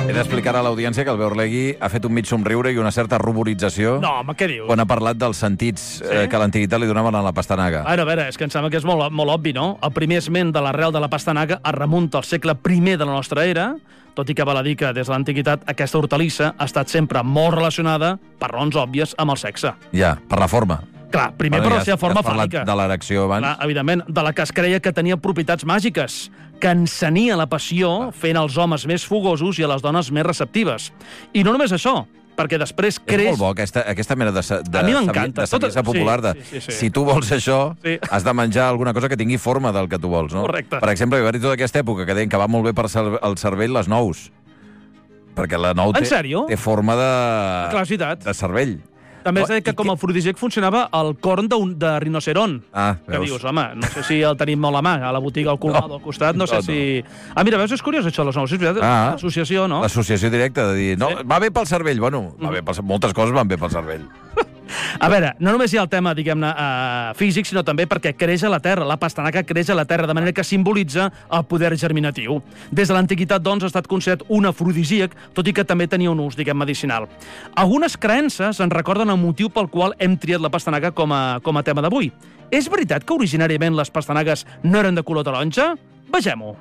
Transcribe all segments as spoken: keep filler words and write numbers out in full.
He d'explicar a l'audiència que el Beorlegui ha fet un mig somriure i una certa ruborització No, home, què dius? quan ha parlat dels sentits Sí? eh, que a l'antiguitat li donaven a la pastanaga. A veure, a veure, és que em sembla que és molt, molt obvi, no? El primer esment de l'arrel de la pastanaga es remunta al segle primer de la nostra era, tot i que val a dir que des de l'antiguitat aquesta hortalissa ha estat sempre molt relacionada, per raons òbvies, amb el sexe. Ja, per la forma. Clar, primer Bueno, per ja la seva has- forma has parlat fàl·lica. de l'erecció abans. Clar, evidentment, de la que es creia que tenia propietats màgiques, que encenia la passió fent els homes més fogosos i a les dones més receptives. I no només això, perquè després És creix... molt bo aquesta, aquesta mena de, sa- de, A mi savi- m'encanta. de saviesa Tot- popular de sí, sí, sí, sí. si tu vols això, Sí. has de menjar alguna cosa que tingui forma del que tu vols, no? Correcte. Per exemple, hi va haver tota aquesta època que deien que va molt bé per cer- el cervell les nous, perquè la nou En té, sèrio? té forma de, Clar, és veritat. de cervell. També es Oh, deia que i com què- a afrodisíac funcionava el corn d'un- de rinoceron. Ah, Que veus? dius, home, no sé si el tenim molt a mà, a la botiga al colmado No. al costat, no sé No, no. si... Ah, mira, veus, és curiós això, les nous, és veritat, Ah. l'associació, no? L'associació directa de dir, no, Sí. va bé pel cervell. Bueno, va bé pel, moltes coses van bé pel cervell. A veure, no només hi ha el tema, diguem-ne, uh, físic, sinó també perquè creix a la terra, la pastanaga creix a la terra, de manera que simbolitza el poder germinatiu. Des de l'antiguitat, doncs, ha estat considerat un afrodisíac, tot i que també tenia un ús, diguem, medicinal. Algunes creences ens recorden el motiu pel qual hem triat la pastanaga com a, com a tema d'avui. És veritat que originàriament les pastanagues no eren de color taronja? Vegem-ho.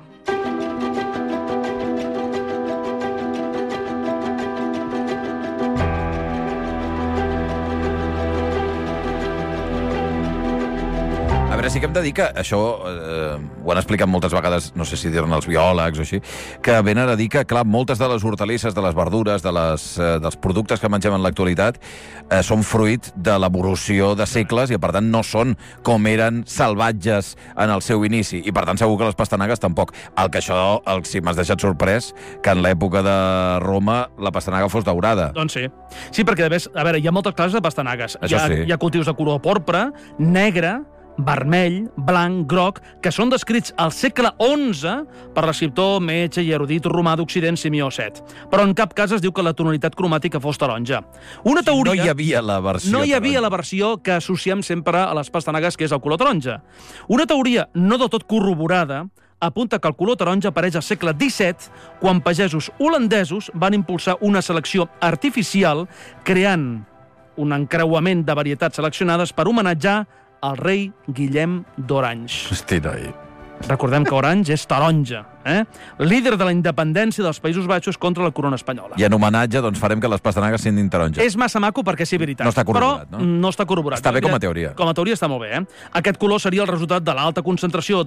A veure, sí que hem de dir que això eh, ho han explicat moltes vegades, no sé si dir-ne els biòlegs o així, que venen a dir que, clar, moltes de les hortalisses, de les verdures, de les, eh, dels productes que mengem en l'actualitat, eh, són fruit de l'evolució de segles i, per tant, no són com eren salvatges en el seu inici. I, per tant, segur que les pastanagues tampoc. El que això, el, si m'has deixat sorprès, que en l'època de Roma la pastanaga fos daurada. Doncs sí. Sí, perquè, a veure, hi ha moltes classes de pastanagues. Això hi ha, sí. Hi ha cultius de color porpra, negre, vermell, blanc, groc, que són descrits al segle onze per l'escriptor, metge i erudit romà d'Occident Simeó set. Però en cap cas es diu que la tonalitat cromàtica fos taronja. Una teoria... No hi havia la versió No hi havia taronja. la versió que associem sempre a les pastanagues, que és el color taronja. Una teoria no del tot corroborada apunta que el color taronja apareix al segle disset, quan pagesos holandesos van impulsar una selecció artificial creant un encreuament de varietats seleccionades per homenatjar el rei Guillem d'Orange. Hosti, noi. Recordem que Orange és taronja, eh? Líder de la independència dels Països Baixos contra la corona espanyola. I en homenatge, doncs, farem que les pastanagues siguin taronja. És massa maco perquè sí, veritat. No està corroborat, però no? no està corroborat. Està bé com a teoria. Com a teoria està molt bé, eh? Aquest color seria el resultat de l'alta concentració